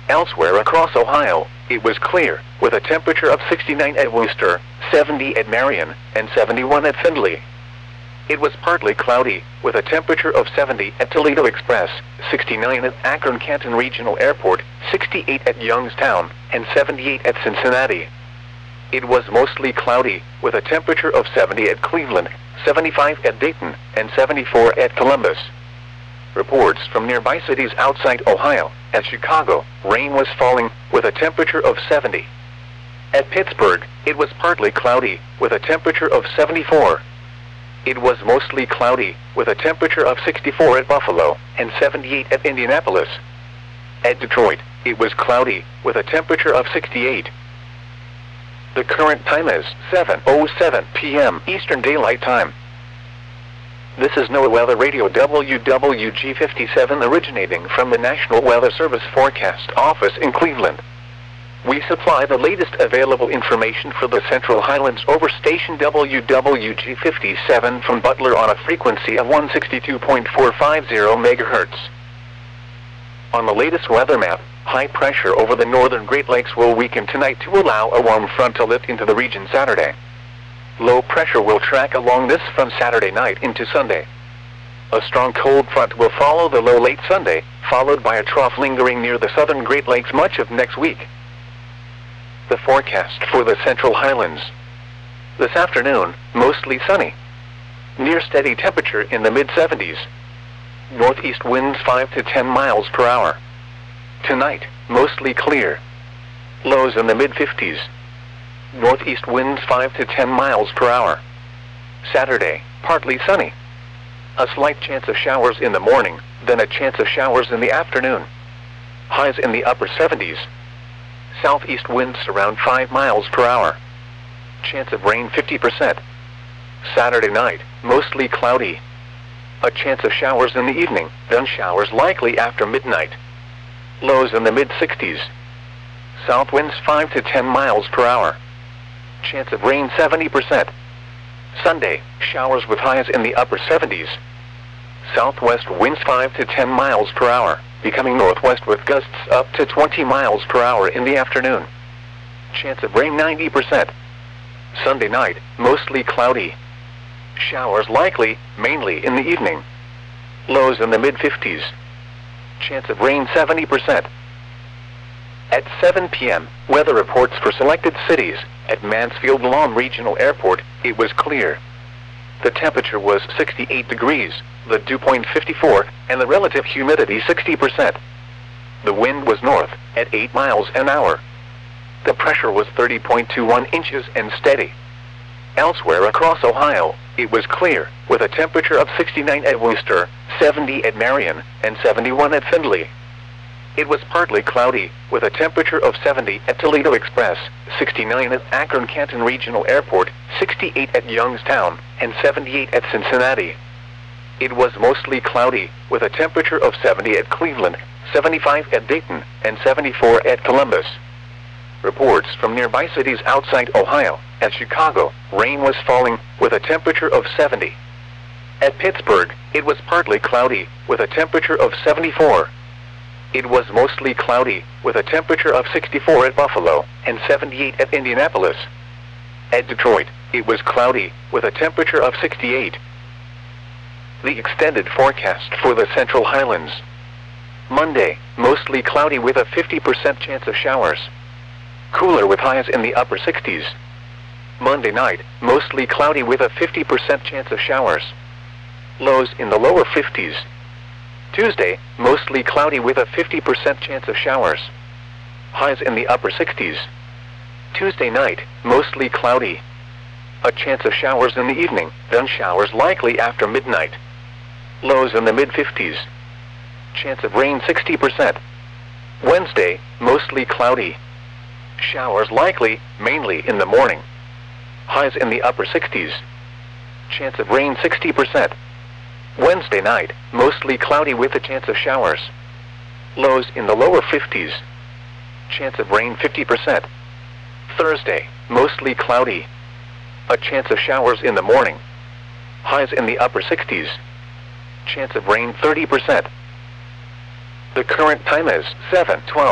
Elsewhere across Ohio, it was clear, with a temperature of 69 at Wooster, 70 at Marion, and 71 at Findlay. It was partly cloudy, with a temperature of 70 at Toledo Express, 69 at Akron-Canton Regional Airport, 68 at Youngstown, and 78 at Cincinnati. It was mostly cloudy, with a temperature of 70 at Cleveland, 75 at Dayton, and 74 at Columbus. Reports from nearby cities outside Ohio. At Chicago, rain was falling, with a temperature of 70. At Pittsburgh, it was partly cloudy, with a temperature of 74. It was mostly cloudy, with a temperature of 64 at Buffalo, and 78 at Indianapolis. At Detroit, it was cloudy, with a temperature of 68. The current time is 7:07 p.m. Eastern Daylight Time. This is NOAA Weather Radio WWG57 originating from the National Weather Service Forecast Office in Cleveland. We supply the latest available information for the Central Highlands over station WWG57 from Butler on a frequency of 162.450 MHz. On the latest weather map, high pressure over the northern Great Lakes will weaken tonight to allow a warm front to lift into the region Saturday. Low pressure will track along this from Saturday night into Sunday. A strong cold front will follow the low late Sunday, followed by a trough lingering near the southern Great Lakes much of next week. The forecast for the Central Highlands. This afternoon, mostly sunny. Near steady temperature in the mid-70s. Northeast winds 5 to 10 miles per hour. Tonight, mostly clear. Lows in the mid-50s. Northeast winds 5 to 10 miles per hour. Saturday, partly sunny. A slight chance of showers in the morning, then a chance of showers in the afternoon. Highs in the upper 70s. Southeast winds around 5 miles per hour. Chance of rain 50%. Saturday night, mostly cloudy. A chance of showers in the evening, then showers likely after midnight. Lows in the mid-60s. South winds 5 to 10 miles per hour. Chance of rain 70%. Sunday, showers with highs in the upper 70s. Southwest winds 5 to 10 miles per hour, becoming northwest with gusts up to 20 miles per hour in the afternoon. Chance of rain 90%. Sunday night, mostly cloudy. Showers likely, mainly in the evening. Lows in the mid-50s. Chance of rain 70%. At 7 p.m., weather reports for selected cities. At Mansfield-Lawn Regional Airport, it was clear. The temperature was 68 degrees, the dew point 54, and the relative humidity 60%. The wind was north, at 8 miles an hour. The pressure was 30.21 inches and steady. Elsewhere across Ohio, it was clear, with a temperature of 69 at Wooster, 70 at Marion, and 71 at Findlay. It was partly cloudy, with a temperature of 70 at Toledo Express, 69 at Akron-Canton Regional Airport, 68 at Youngstown, and 78 at Cincinnati. It was mostly cloudy, with a temperature of 70 at Cleveland, 75 at Dayton, and 74 at Columbus. Reports from nearby cities outside Ohio. At Chicago, rain was falling, with a temperature of 70. At Pittsburgh, it was partly cloudy, with a temperature of 74. It was mostly cloudy, with a temperature of 64 at Buffalo, and 78 at Indianapolis. At Detroit, it was cloudy, with a temperature of 68. The extended forecast for the Central Highlands. Monday, mostly cloudy with a 50% chance of showers. Cooler with highs in the upper 60s. Monday night, mostly cloudy with a 50% chance of showers. Lows in the lower 50s. Tuesday, mostly cloudy with a 50% chance of showers. Highs in the upper 60s. Tuesday night, mostly cloudy. A chance of showers in the evening, then showers likely after midnight. Lows in the mid-50s. Chance of rain 60%. Wednesday, mostly cloudy. Showers likely, mainly in the morning. Highs in the upper 60s. Chance of rain 60%. Wednesday night, mostly cloudy with a chance of showers. Lows in the lower 50s. Chance of rain 50%. Thursday, mostly cloudy. A chance of showers in the morning. Highs in the upper 60s. Chance of rain 30%. The current time is 7:12.